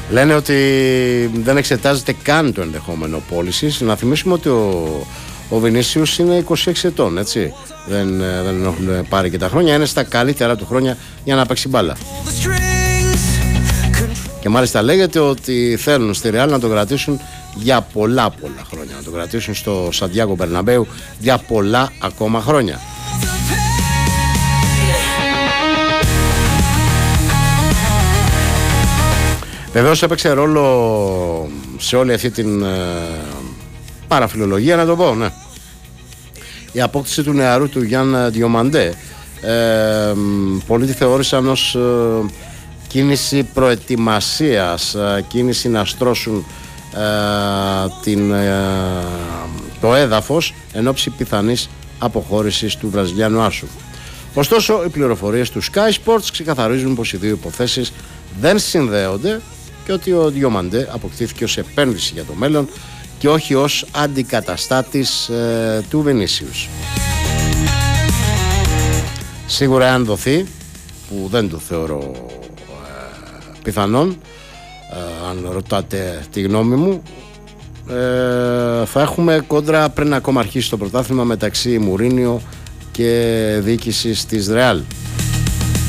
Λένε ότι δεν εξετάζεται καν το ενδεχόμενο πώλησης. Να θυμίσουμε ότι ο Βινίσιους είναι 26 ετών, έτσι. Δεν έχουν πάρει και τα χρόνια. Είναι στα καλύτερα του χρόνια για να παίξει μπάλα. Και μάλιστα λέγεται ότι θέλουν στη Ρεάλ να το κρατήσουν για πολλά χρόνια. Να το κρατήσουν στο Σαντιάγκο Μπερναμπέου για πολλά ακόμα χρόνια. Βεβαίως έπαιξε ρόλο σε όλη αυτή την παραφιλολογία, να το πω, ναι, η απόκτηση του νεαρού του Γιάν Διομαντέ. Πολλοί τη θεώρησαν ως κίνηση προετοιμασίας, κίνηση να στρώσουν το έδαφος εν ώψη πιθανής αποχώρησης του Βραζιλιάνου άσου. Ωστόσο, οι πληροφορίες του Sky Sports ξεκαθαρίζουν πως οι δύο υποθέσεις δεν συνδέονται και ότι ο Διομαντέ αποκτήθηκε ως επένδυση για το μέλλον και όχι ως αντικαταστάτης του Βινίσιους. Σίγουρα αν δοθεί, που δεν το θεωρώ πιθανόν, αν ρωτάτε τη γνώμη μου, θα έχουμε κόντρα πριν ακόμα αρχίσει το πρωτάθλημα μεταξύ Μουρίνιο και διοίκησης της Ρεάλ.